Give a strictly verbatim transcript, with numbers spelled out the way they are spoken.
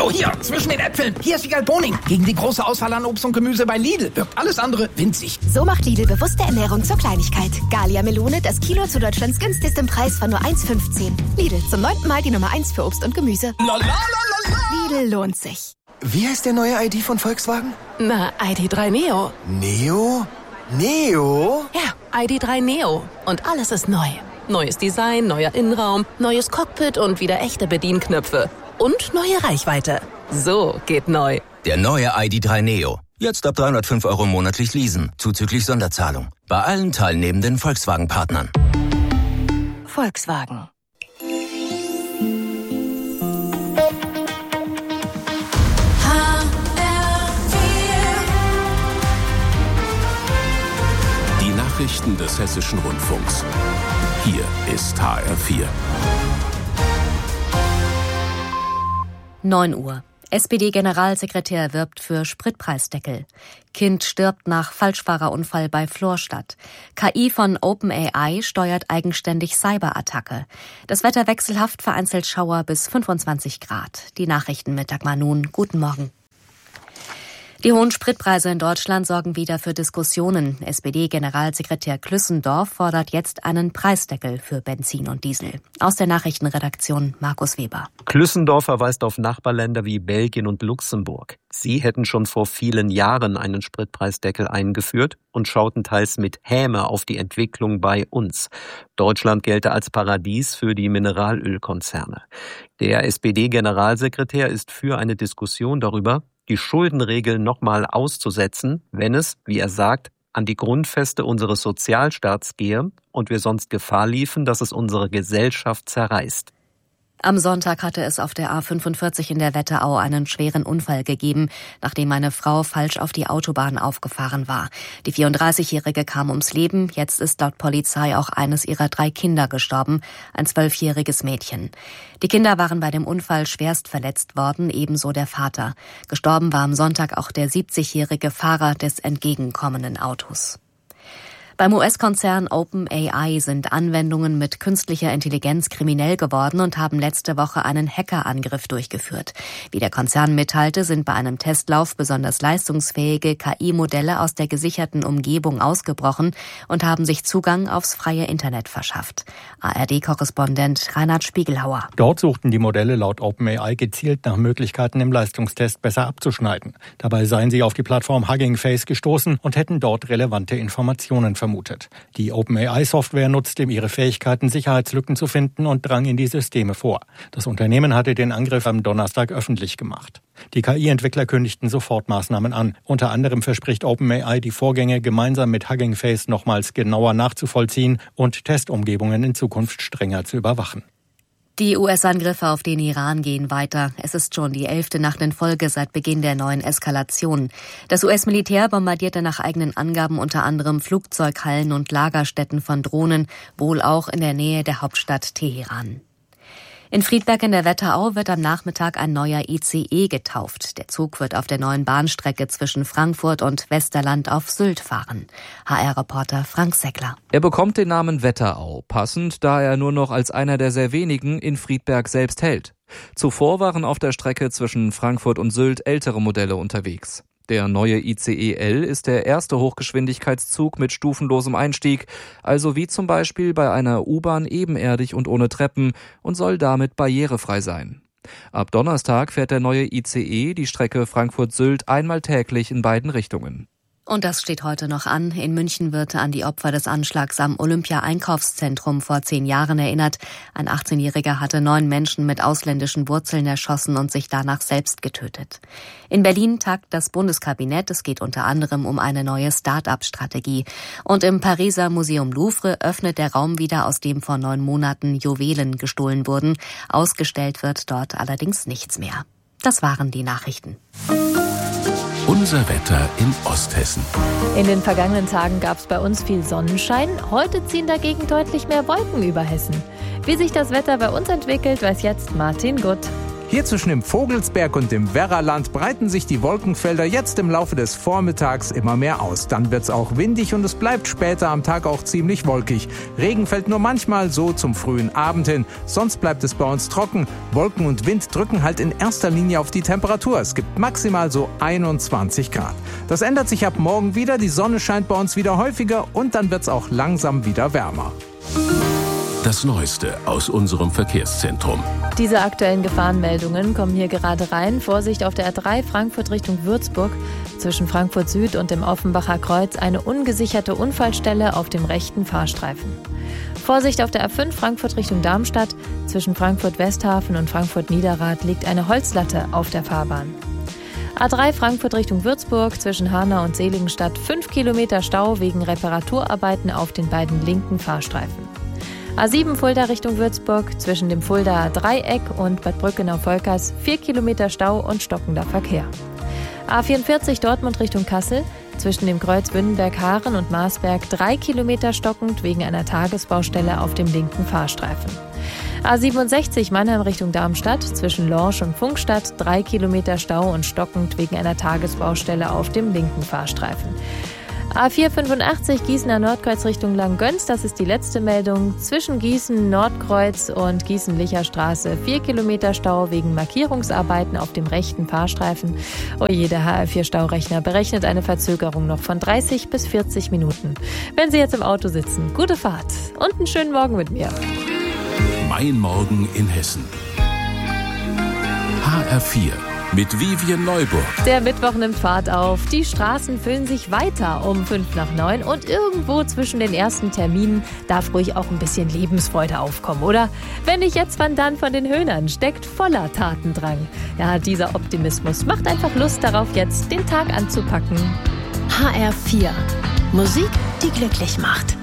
Hallo, hier, zwischen den Äpfeln. Hier ist Wiegald Boning. Gegen die große Auswahl an Obst und Gemüse bei Lidl wirkt alles andere winzig. So macht Lidl bewusste Ernährung zur Kleinigkeit. Gallia Melone, das Kilo zu Deutschlands günstigstem Preis von nur eins Komma fünfzehn. Lidl, zum neunten Mal die Nummer eins für Obst und Gemüse. La, la, la, la, la. Lidl lohnt sich. Wie heißt der neue I D von Volkswagen? Na, I D drei Neo. Neo? Neo? Ja, I D drei Neo. Und alles ist neu. Neues Design, neuer Innenraum, neues Cockpit und wieder echte Bedienknöpfe. Und neue Reichweite. So geht neu. Der neue I D drei Neo. Jetzt ab dreihundertfünf Euro monatlich leasen, zuzüglich Sonderzahlung. Bei allen teilnehmenden Volkswagen-Partnern. Volkswagen. Die Nachrichten des Hessischen Rundfunks. Hier ist H R vier. neun Uhr. S P D-Generalsekretär wirbt für Spritpreisdeckel. Kind stirbt nach Falschfahrerunfall bei Florstadt. K I von OpenAI steuert eigenständig Cyberattacke. Das Wetter wechselhaft, vereinzelt Schauer bis fünfundzwanzig Grad. Die Nachrichten mit Dagmar Nun. Guten Morgen. Die hohen Spritpreise in Deutschland sorgen wieder für Diskussionen. S P D-Generalsekretär Klüssendorf fordert jetzt einen Preisdeckel für Benzin und Diesel. Aus der Nachrichtenredaktion Markus Weber. Klüssendorf verweist auf Nachbarländer wie Belgien und Luxemburg. Sie hätten schon vor vielen Jahren einen Spritpreisdeckel eingeführt und schauten teils mit Häme auf die Entwicklung bei uns. Deutschland gelte als Paradies für die Mineralölkonzerne. Der S P D-Generalsekretär ist für eine Diskussion darüber, die Schuldenregeln nochmal auszusetzen, wenn es, wie er sagt, an die Grundfeste unseres Sozialstaats gehe und wir sonst Gefahr liefen, dass es unsere Gesellschaft zerreißt. Am Sonntag hatte es auf der A fünfundvierzig in der Wetterau einen schweren Unfall gegeben, nachdem eine Frau falsch auf die Autobahn aufgefahren war. Die vierunddreißigjährige kam ums Leben. Jetzt ist laut Polizei auch eines ihrer drei Kinder gestorben, ein zwölfjähriges Mädchen. Die Kinder waren bei dem Unfall schwerst verletzt worden, ebenso der Vater. Gestorben war am Sonntag auch der siebzigjährige Fahrer des entgegenkommenden Autos. Beim U S-Konzern OpenAI sind Anwendungen mit künstlicher Intelligenz kriminell geworden und haben letzte Woche einen Hackerangriff durchgeführt. Wie der Konzern mitteilte, sind bei einem Testlauf besonders leistungsfähige K I-Modelle aus der gesicherten Umgebung ausgebrochen und haben sich Zugang aufs freie Internet verschafft. A R D-Korrespondent Reinhard Spiegelhauer. Dort suchten die Modelle laut OpenAI gezielt nach Möglichkeiten, im Leistungstest besser abzuschneiden. Dabei seien sie auf die Plattform Hugging Face gestoßen und hätten dort relevante Informationen vermutet. Die OpenAI-Software nutzte ihre Fähigkeiten, Sicherheitslücken zu finden und drang in die Systeme vor. Das Unternehmen hatte den Angriff am Donnerstag öffentlich gemacht. Die K I-Entwickler kündigten sofort Maßnahmen an. Unter anderem verspricht OpenAI, die Vorgänge gemeinsam mit Hugging Face nochmals genauer nachzuvollziehen und Testumgebungen in Zukunft strenger zu überwachen. Die U S-Angriffe auf den Iran gehen weiter. Es ist schon die elfte Nacht in Folge seit Beginn der neuen Eskalation. Das U S-Militär bombardierte nach eigenen Angaben unter anderem Flugzeughallen und Lagerstätten von Drohnen, wohl auch in der Nähe der Hauptstadt Teheran. In Friedberg in der Wetterau wird am Nachmittag ein neuer I C E getauft. Der Zug wird auf der neuen Bahnstrecke zwischen Frankfurt und Westerland auf Sylt fahren. H R-Reporter Frank Seckler. Er bekommt den Namen Wetterau, passend, da er nur noch als einer der sehr wenigen in Friedberg selbst hält. Zuvor waren auf der Strecke zwischen Frankfurt und Sylt ältere Modelle unterwegs. Der neue I C E L ist der erste Hochgeschwindigkeitszug mit stufenlosem Einstieg, also wie zum Beispiel bei einer U-Bahn ebenerdig und ohne Treppen und soll damit barrierefrei sein. Ab Donnerstag fährt der neue I C E die Strecke Frankfurt-Sylt einmal täglich in beiden Richtungen. Und das steht heute noch an. In München wird an die Opfer des Anschlags am Olympia-Einkaufszentrum vor zehn Jahren erinnert. Ein achtzehnjähriger hatte neun Menschen mit ausländischen Wurzeln erschossen und sich danach selbst getötet. In Berlin tagt das Bundeskabinett. Es geht unter anderem um eine neue Start-up-Strategie. Und im Pariser Museum Louvre öffnet der Raum wieder, aus dem vor neun Monaten Juwelen gestohlen wurden. Ausgestellt wird dort allerdings nichts mehr. Das waren die Nachrichten. Unser Wetter in Osthessen. In den vergangenen Tagen gab es bei uns viel Sonnenschein. Heute ziehen dagegen deutlich mehr Wolken über Hessen. Wie sich das Wetter bei uns entwickelt, weiß jetzt Martin Gutt. Hier zwischen dem Vogelsberg und dem Werraland breiten sich die Wolkenfelder jetzt im Laufe des Vormittags immer mehr aus. Dann wird's auch windig und es bleibt später am Tag auch ziemlich wolkig. Regen fällt nur manchmal so zum frühen Abend hin. Sonst bleibt es bei uns trocken. Wolken und Wind drücken halt in erster Linie auf die Temperatur. Es gibt maximal so einundzwanzig Grad. Das ändert sich ab morgen wieder. Die Sonne scheint bei uns wieder häufiger und dann wird's auch langsam wieder wärmer. Das Neueste aus unserem Verkehrszentrum. Diese aktuellen Gefahrenmeldungen kommen hier gerade rein. Vorsicht auf der A drei Frankfurt Richtung Würzburg. Zwischen Frankfurt Süd und dem Offenbacher Kreuz eine ungesicherte Unfallstelle auf dem rechten Fahrstreifen. Vorsicht auf der A fünf Frankfurt Richtung Darmstadt. Zwischen Frankfurt Westhafen und Frankfurt Niederrad liegt eine Holzlatte auf der Fahrbahn. A drei Frankfurt Richtung Würzburg. Zwischen Hanau und Seligenstadt fünf Kilometer Stau wegen Reparaturarbeiten auf den beiden linken Fahrstreifen. A sieben Fulda Richtung Würzburg, zwischen dem Fuldaer Dreieck und Bad Brückenau-Volkers vier Kilometer Stau und stockender Verkehr. A vierundvierzig Dortmund Richtung Kassel, zwischen dem Kreuz Wünnenberg-Haaren und Marsberg drei Kilometer stockend wegen einer Tagesbaustelle auf dem linken Fahrstreifen. A siebenundsechzig Mannheim Richtung Darmstadt, zwischen Lorsch und Funkstadt drei Kilometer Stau und stockend wegen einer Tagesbaustelle auf dem linken Fahrstreifen. A vierhundertfünfundachtzig Gießener Nordkreuz Richtung Langgöns, das ist die letzte Meldung. Zwischen Gießen Nordkreuz und Gießen-Licher Straße vier Kilometer Stau wegen Markierungsarbeiten auf dem rechten Fahrstreifen. Oh je, der H R vier Staurechner berechnet eine Verzögerung noch von dreißig bis vierzig Minuten. Wenn Sie jetzt im Auto sitzen, gute Fahrt und einen schönen Morgen mit mir. Mein Morgen in Hessen. H R vier. Mit Vivian Neuburg. Der Mittwoch nimmt Fahrt auf. Die Straßen füllen sich weiter um fünf nach neun und irgendwo zwischen den ersten Terminen darf ruhig auch ein bisschen Lebensfreude aufkommen, oder? Wenn nicht jetzt, wann dann? Von den Höhnern steckt voller Tatendrang. Ja, dieser Optimismus macht einfach Lust darauf, jetzt den Tag anzupacken. H R vier. Musik, die glücklich macht.